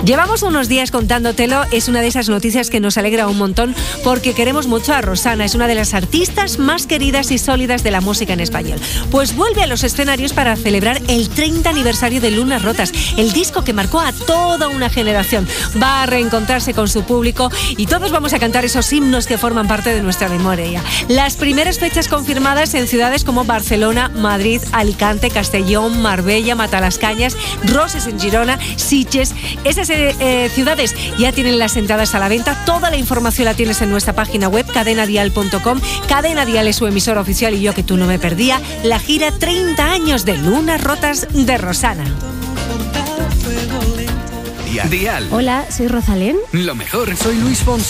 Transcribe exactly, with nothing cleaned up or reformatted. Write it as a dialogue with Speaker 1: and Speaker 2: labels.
Speaker 1: Llevamos unos días contándotelo, es una de esas noticias que nos alegra un montón porque queremos mucho a Rosana, es una de las artistas más queridas y sólidas de la música en español. Pues vuelve a los escenarios para celebrar el treinta aniversario de Lunas Rotas, el disco que marcó a toda una generación. Va a reencontrarse con su público y todos vamos a cantar esos himnos que forman parte de nuestra memoria. Las primeras fechas confirmadas en ciudades como Barcelona, Madrid, Alicante, Castellón, Marbella, Matalascañas, Roses en Girona, Sitges. Esas eh, ciudades ya tienen las entradas a la venta. Toda la información la tienes en nuestra página web cadena dial punto com. Cadena Dial es su emisora oficial y yo que tú no me perdía. La gira treinta años de Lunas Rotas de Rosana.
Speaker 2: Dial.
Speaker 3: Hola, soy Rosalén.
Speaker 2: Lo mejor, soy Luis Fonsi.